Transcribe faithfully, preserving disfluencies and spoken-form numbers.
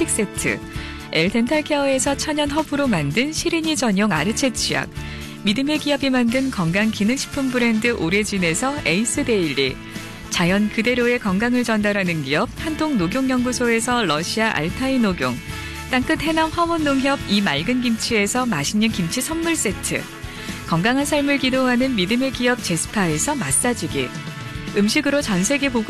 한식 세트, 엘덴탈케어에서 천연 허브로 만든 시린이 전용 아르체 치약, 믿음의 기업이 만든 건강기능식품 브랜드 오레진에서 에이스 데일리, 자연 그대로의 건강을 전달하는 기업 한동녹용연구소에서 러시아 알타이 녹용, 땅끝 해남 화원농협 이 맑은 김치에서 맛있는 김치 선물 세트, 건강한 삶을 기도하는 믿음의 기업 제스파에서 마사지기, 음식으로 전 세계 보고